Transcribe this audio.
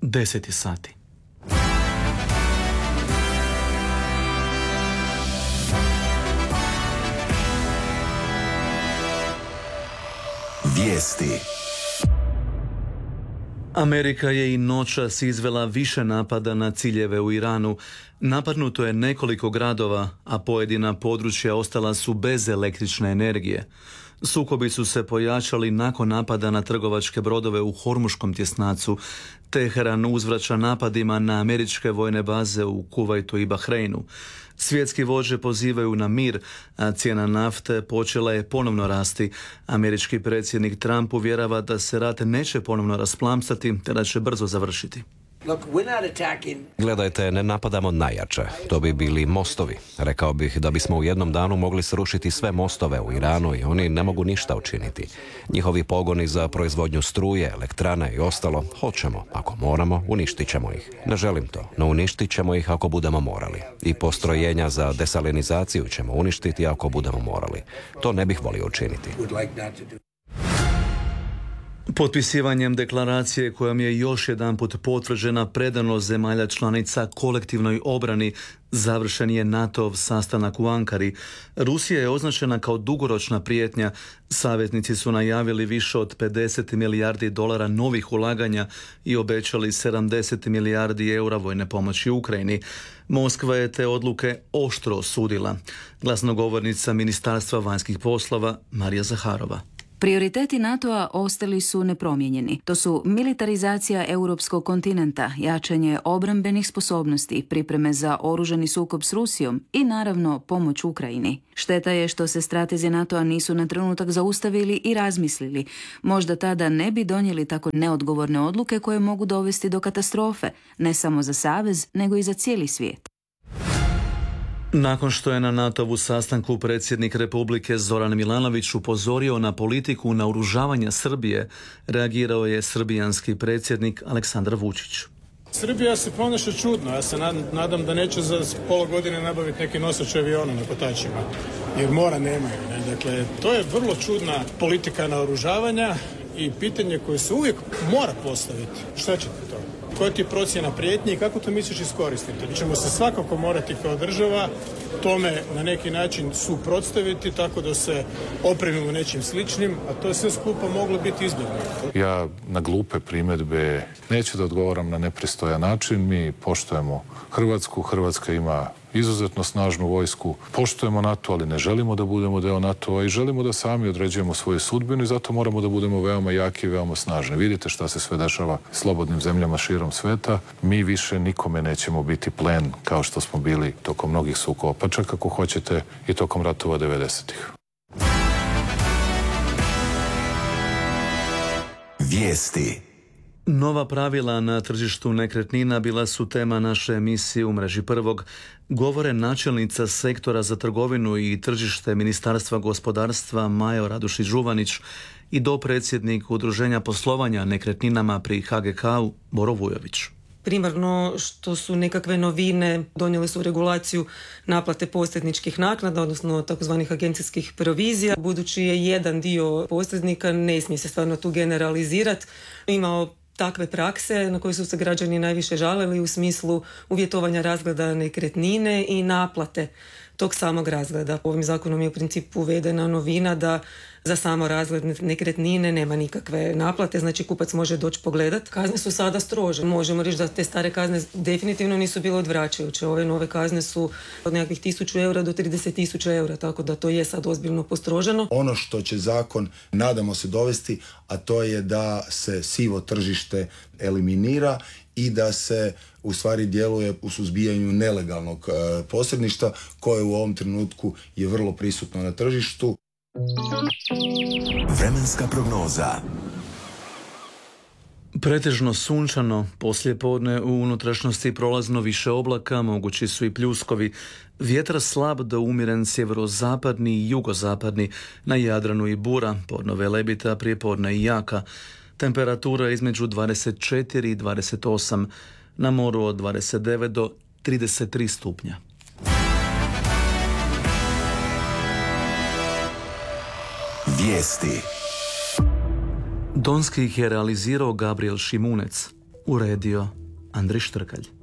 10 sati. Vijesti. Amerika je i noćas izvela više napada na ciljeve u Iranu. Napadnuto je nekoliko gradova, a pojedina područja ostala su bez električne energije. Sukobi su se pojačali nakon napada na trgovačke brodove u Hormuškom tjesnacu. Teheran uzvraća napadima na američke vojne baze u Kuvajtu i Bahreinu. Svjetski vođe pozivaju na mir, a cijena nafte počela je ponovno rasti. Američki predsjednik Trump uvjerava da se rat neće ponovno rasplamsati, te da će brzo završiti. Gledajte, ne napadamo najjače. To bi bili mostovi. Rekao bih da bismo u jednom danu mogli srušiti sve mostove u Iranu i oni ne mogu ništa učiniti. Njihovi pogoni za proizvodnju struje, elektrane i ostalo, hoćemo. Ako moramo, uništit ćemo ih. Ne želim to, no uništit ćemo ih ako budemo morali. I postrojenja za desalinizaciju ćemo uništiti ako budemo morali. To ne bih volio učiniti. Potpisivanjem deklaracije kojom je još jedanput potvrđena predanost zemalja članica kolektivnoj obrani završen je NATO-ov sastanak u Ankari. Rusija je označena kao dugoročna prijetnja. Saveznici su najavili više od 50 milijardi dolara novih ulaganja i obećali 70 milijardi eura vojne pomoći Ukrajini. Moskva je te odluke oštro osudila. Glasnogovornica Ministarstva vanjskih poslova Marija Zaharova. Prioriteti NATO-a ostali su nepromijenjeni. To su militarizacija europskog kontinenta, jačanje obrambenih sposobnosti, pripreme za oružani sukob s Rusijom i naravno pomoć Ukrajini. Šteta je što se stratezi NATO-a nisu na trenutak zaustavili i razmislili. Možda tada ne bi donijeli tako neodgovorne odluke koje mogu dovesti do katastrofe, ne samo za savez, nego i za cijeli svijet. Nakon što je na NATO-vu sastanku predsjednik Republike Zoran Milanović upozorio na politiku naoružavanja Srbije, reagirao je srbijanski predsjednik Aleksandar Vučić. Srbija se ponaša čudno. Ja se nadam da neće za pola godine nabaviti neki nosač aviona na kotačima, jer mora nemaju. Dakle, to je vrlo čudna politika naoružavanja i pitanje koje se uvijek mora postaviti. Šta ćete to? Koja ti je procjena prijetnje i kako to misliš iskoristiti? Mi ćemo se svakako morati kao država tome na neki način suprotstaviti tako da se opremimo nečim sličnim, a to je sve skupa moglo biti izbjegnuto. Ja na glupe primjedbe neću da odgovaram na nepristojan način. Mi poštujemo Hrvatsku. Hrvatska ima izuzetno snažnu vojsku. Poštujemo NATO, ali ne želimo da budemo deo NATO-a i želimo da sami određujemo svoju sudbinu i zato moramo da budemo veoma jaki i veoma snažni. Vidite šta se sve dešava slobodnim zemljama širom sveta. Mi više nikome nećemo biti plen kao što smo bili tokom mnogih sukoba, pa čak ako hoćete i tokom ratova 90-ih. Vijesti. Nova pravila na tržištu nekretnina bila su tema naše emisije u Mreži prvog. Govore načelnica sektora za trgovinu i tržište Ministarstva gospodarstva Maja Radušić-Žuvanić i dopredsjednik Udruženja poslovanja nekretninama pri HGK-u Boro Vujović. Primarno što su nekakve novine, donijeli su regulaciju naplate posredničkih naknada, odnosno takozvanih agencijskih provizija. Budući je jedan dio posrednika, ne smije se stvarno tu generalizirati, imao takve prakse na koje su se građani najviše žalili u smislu uvjetovanja razgleda nekretnine i naplate tog samog razgleda. Ovim zakonom je u principu uvedena novina da za samo razgled nekretnine nema nikakve naplate, znači kupac može doći pogledat. Kazne su sada strože. Možemo reći da te stare kazne definitivno nisu bile odvraćajuće. Ove nove kazne su od nekakvih 1000 eura do 30.000 eura, tako da to je sad ozbiljno postroženo. Ono što će zakon, nadamo se, dovesti, a to je da se sivo tržište eliminira i da se u stvari djeluje u suzbijanju nelegalnog posredništva koje u ovom trenutku je vrlo prisutno na tržištu. Vremenska prognoza. Pretežno sunčano, poslijepodne u unutrašnjosti prolazno više oblaka, mogući su i pljuskovi. Vjetar slab do umjeren sjeverozapadni i jugozapadni, na Jadranu i bura, podno velebita, prijepodne i jaka. Temperatura između 24 i 28, na moru od 29 do 33 stupnja. Vijesti. Donski ih je realizirao Gabriel Šimunec. uredio Andrij Štrkalj.